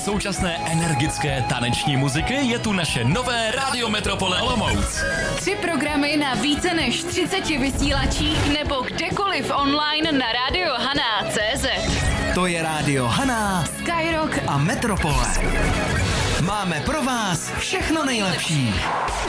současné energické taneční muziky je tu naše nové Rádio Metropole Olomouc. 3 programy na více než 30 vysílačích nebo kdekoliv online na radiohana.cz. To je Rádio Hana, Skyrock a Metropole. Máme pro vás všechno nejlepší.